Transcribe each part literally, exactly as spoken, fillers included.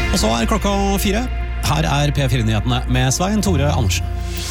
Og så er klokka fire. Her er P fire-nyhetene med Svein Tore Andersen.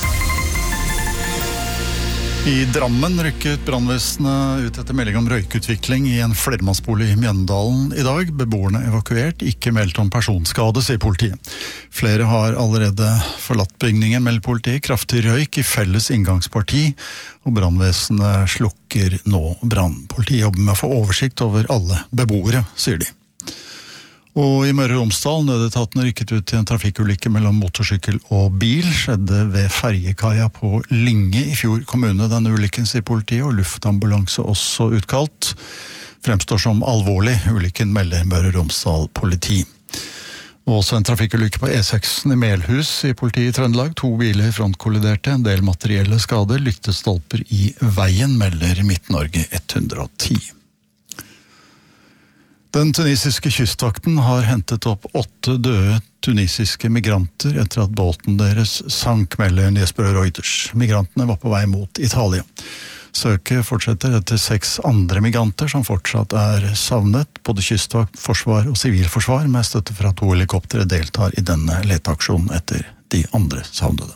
I Drammen rykket brannvesenet ut etter melding om røykutvikling i en flermannsbolig i Mjøndalen i dag. Beboerne evakuert, ikke meldt om personskade, sier politiet. Flere har allerede forlatt bygningen, melder politiet. Kraftig røyk i felles inngangsparti, og brannvesenet slukker nå brann. Politiet jobber med å få oversikt over alle beboere, sier de. Og i Møre og Romsdal, nødetatene rykket ut til en trafikkulykke mellom motorsykkel og bil. Skjedde ved ferjekaia på Linge i Fjord kommune. Denne ulykken, sier politiet, og luftambulanse også utkalt. Fremstår som alvorlig. Ulykken melder Møre og Romsdal politi. Og også en trafikkulykke på E seks i Melhus i politiet i Trøndelag. To biler frontkolliderte, en del materielle skader, lyktestolper i veien, melder Midt-Norge ett hundre og ti. Den tunisiske kystvakten har hentet opp åtte døde tunisiske migranter etter at båten deres sank, melder Jesper Reuters. Migrantene var på vei mot Italia. Søket fortsetter etter seks andre migranter som fortsatt er savnet. Både kystvakt, forsvar og sivilforsvar med støtte fra to helikoptere deltar i denne leteaksjonen etter de andre savnede.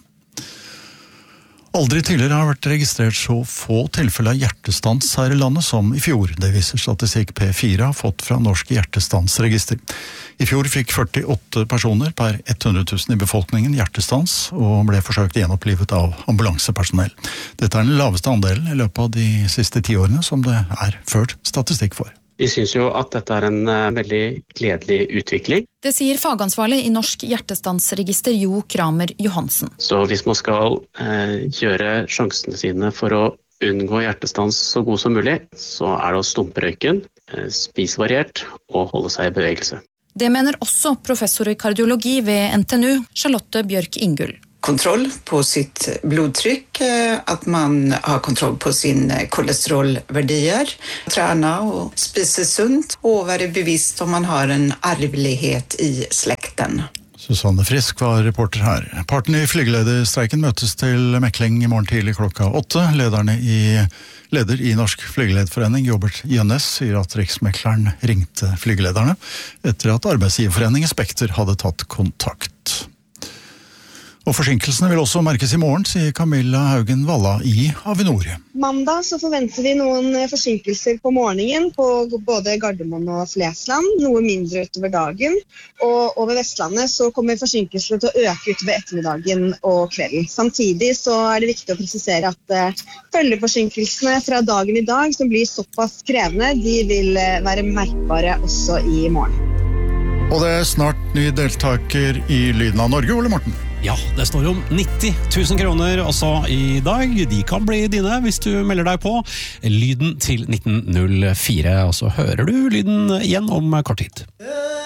Aldri tidligere har vært registrert så få tilfeller av hjertestans her i landet som i fjor. Det viser statistikk P fire har fått fra Norsk Hjertestansregister. I fjor fikk førtiåtte personer per hundre tusen i befolkningen hjertestans, og ble forsøkt gjenopplivet av ambulansepersonell. Dette er den laveste andelen i løpet av de siste ti årene som det er ført statistikk for. Vi synes jo at dette er en uh, veldig gledelig utvikling. Det sier fagansvarlig i Norsk Hjertestansregister Jo Kramer Johansen. Så hvis man skal uh, gjøre sjansene sine for å unngå hjertestans så god som mulig, så er det å stumpe røyken, uh, spise variert og holde seg i bevegelse. Det mener også professor i kardiologi ved N T N U, Charlotte Bjørk Ingull. Kontroll på sitt blodtryck, att man har kontroll på sin kolesterolvärdier, träna och spisa sunt och vara bevisst om man har en arvelighet i släkten. Susanne Frisk var reporter her. Partene i flygelederstreiken møtes til mekling i morgen tidlig klokka åtte. Lederne i, leder i Norsk Flygelederforening, Robert Jønnes, sier at riksmekleren ringte flygelederne etter at arbeidsgiverforeningen Spekter hadde tatt kontakt. Og forsinkelsene vil også merkes i morgen, sier Camilla Haugen Valla i Avinor. Mandag så forventer vi noen forsinkelser på morgenen på både Gardermoen og Flesland, noe mindre utover dagen. Og over Vestlandet så kommer forsinkelsene til å øke utover ettermiddagen og kvelden. Samtidig så er det viktig å presisere at uh, følgeforsinkelsene fra dagen i dag, som blir såpass krevende, de vil uh, være merkbare også i morgen. Og det er snart ny deltaker i Lyden av Norge, Ole Morten. Ja, det står om nitti tusen kroner også i dag. De kan bli dine hvis du melder deg på. Lyden til nitten null fire, og så hører du lyden igjen om kort tid.